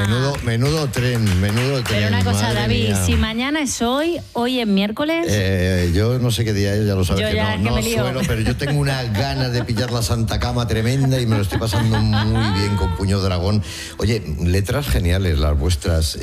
Menudo tren. Pero una cosa, David, mía. Si mañana es hoy es miércoles. Yo no sé qué día es, ya lo sabes yo que ya no suelo, pero yo tengo una gana de pillar la Santa Cama tremenda y me lo estoy pasando muy bien con Puño Dragón. Oye, letras geniales las vuestras.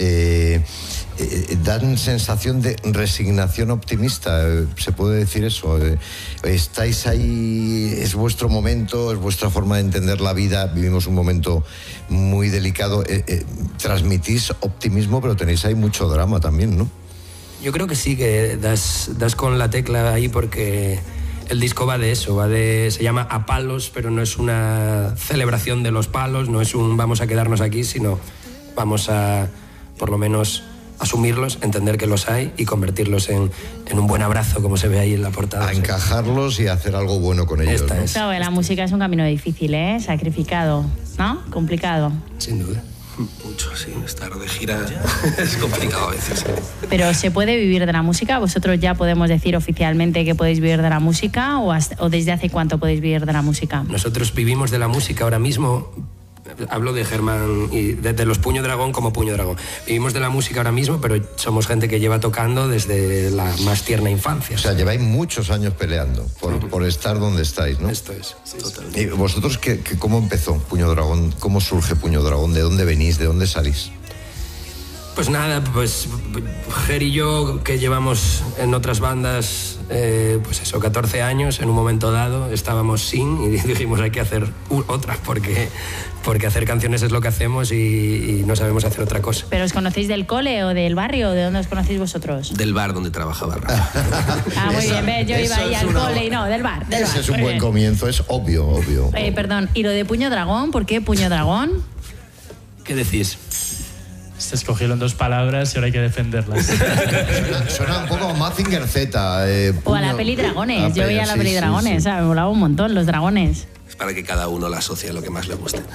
Dan sensación de resignación optimista, ¿se puede decir eso? Estáis ahí, es vuestro momento, es vuestra forma de entender la vida, vivimos un momento muy delicado, transmitís optimismo, pero tenéis ahí mucho drama también, ¿no? Yo creo que sí, que das con la tecla ahí, porque el disco va de eso, se llama A Palos, pero no es una celebración de los palos, no es un vamos a quedarnos aquí, sino vamos a, por lo menos, asumirlos, entender que los hay y convertirlos en un buen abrazo, como se ve ahí en la portada. A encajarlos y hacer algo bueno con ellos, ¿no? Claro, la música es un camino difícil, sacrificado, ¿no? Complicado. Sin duda. Mucho, sí. Estar de gira es complicado a veces. Pero ¿se puede vivir de la música? ¿Vosotros ya podemos decir oficialmente que podéis vivir de la música? ¿O desde hace cuánto podéis vivir de la música? Nosotros vivimos de la música ahora mismo. Hablo de Germán y de los Puño Dragón como Puño Dragón. Vivimos de la música ahora mismo, pero somos gente que lleva tocando desde la más tierna infancia. O sea, lleváis muchos años peleando por estar donde estáis, ¿no? Esto es, sí, totalmente. ¿Y vosotros cómo empezó Puño Dragón? ¿Cómo surge Puño Dragón? ¿De dónde venís? ¿De dónde salís? Pues nada, pues Ger y yo, que llevamos en otras bandas, pues eso, 14 años, en un momento dado estábamos sin y dijimos hay que hacer otra porque hacer canciones es lo que hacemos y no sabemos hacer otra cosa. ¿Pero os conocéis del cole o del barrio? ¿De dónde os conocéis vosotros? Del bar donde trabajaba Rafa. Muy bien, yo iba ahí al cole y no, del bar. Ese es un buen comienzo, es obvio. Perdón, ¿y lo de Puño Dragón? ¿Por qué Puño Dragón? ¿Qué decís? Se escogieron dos palabras y ahora hay que defenderlas. Suena un poco a Mazinger Z. O a la peli Dragones. Yo veía la peli Dragones, me molaba un montón los dragones. Es para que cada uno la asocie a lo que más le guste.